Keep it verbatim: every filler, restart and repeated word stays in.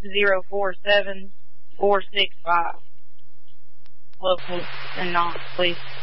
zero four seven four six five. Local and not, please.